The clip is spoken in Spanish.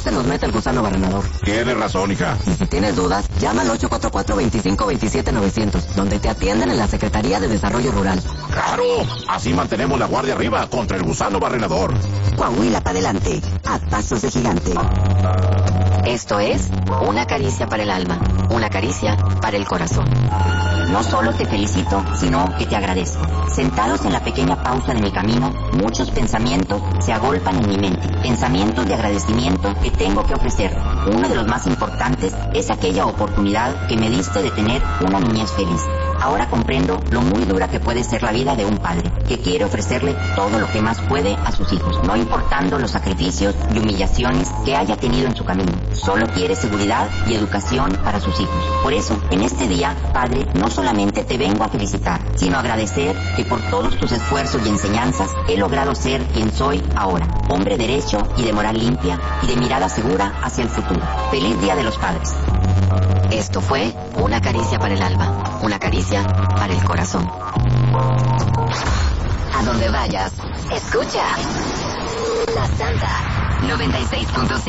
se nos mete el gusano barrenador. Tienes razón, hija. Y si tienes dudas, llama al 844-2527-900, donde te atienden en la Secretaría de Desarrollo Rural. ¡Claro! Así mantenemos la guardia arriba contra el gusano barrenador. Coahuila para adelante, a pasos de gigante. Esto es Una Caricia para el Alma, una caricia para el corazón. No solo te felicito, sino que te agradezco. Sentados en la pequeña pausa de mi camino, muchos pensamientos se agolpan en mi mente. Pensamientos de agradecimiento que tengo que ofrecer. Uno de los más importantes es aquella oportunidad que me diste de tener una niñez feliz. Ahora comprendo lo muy dura que puede ser la vida de un padre, que quiere ofrecerle todo lo que más puede a sus hijos, no importando los sacrificios y humillaciones que haya tenido en su camino. Solo quiere seguridad y educación para sus hijos. Por eso, en este día, Padre, no solamente te vengo a felicitar, sino a agradecer que por todos tus esfuerzos y enseñanzas he logrado ser quien soy ahora, hombre derecho y de moral limpia y de mirada segura hacia el futuro. Feliz Día de los Padres. Esto fue Una Caricia para el Alma, una caricia para el corazón. A donde vayas, escucha La Santa 96.5.